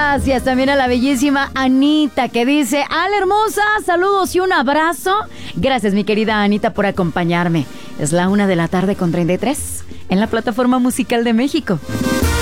Gracias también a la bellísima Anita, que dice: "Hola hermosa, saludos y un abrazo". Gracias, mi querida Anita, por acompañarme. Es la 1:33 en la plataforma musical de México.